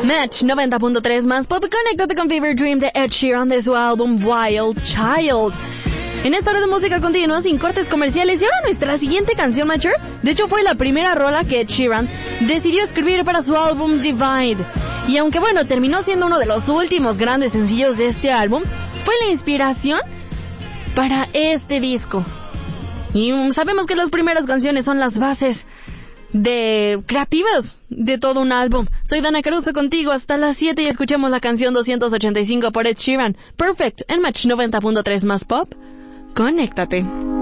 Match 90.3 más pop. Conéctate con Fever Dream de Ed Sheeran de su álbum Wild Child. En esta hora de música continua, sin cortes comerciales. Y ahora nuestra siguiente canción, Matcher. De hecho, fue la primera rola que Ed Sheeran decidió escribir para su álbum Divide. Y aunque bueno, terminó siendo uno de los últimos grandes sencillos de este álbum, fue la inspiración para este disco. Y sabemos que las primeras canciones son las bases creativas de todo un álbum. Soy Dana Caruso contigo hasta las 7 y escuchamos la canción 285 por Ed Sheeran. Perfect en Match 90.3 más pop. Conéctate.